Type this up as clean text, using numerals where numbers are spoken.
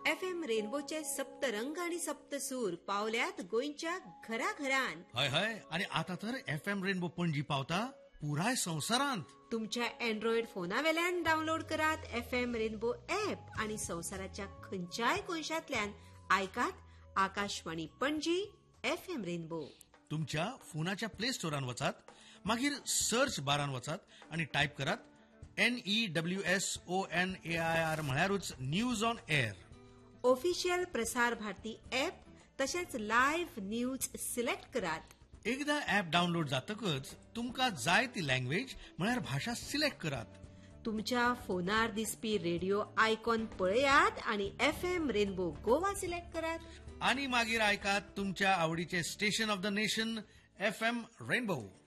FM रेनबोचे Saptarang आणि सप्तसूर पावल्यात गोंयच्या घराघरांत. हय हय, आणि आता तर FM रेनबो पणजी पावता पुराय संवसारांत. तुमच्या अँड्रॉइड फोनावेल्यान डाउनलोड करात FM रेनबो ऍप आणि संवसाराच्या खंयच्याय कोनशांतल्यान आयकात आकाशवाणी पणजी FM रेनबो. तुमच्या फोनाच्या प्ले स्टोरान वचात, मागीर सर्च बारान वचात आणि टाईप करात NEWSONAIR म्हळ्यारूच news on air. Official Prasar Bharati app तशेंच लाईव्ह न्यूज सिलेक्ट करात. एकदा ऍप डाउनलोड जातकच तुमका जाय ती लँग्वेज म्हळ्यार भाषा सिलेक्ट करात. तुमच्या फोनार दिसपी रेडिओ आयकॉन पळयात आणि FM रेनबो गोवा सिलेक्ट करात. आणि मागीर आयकात तुमच्या आवडीचे station of the nation FM rainbow.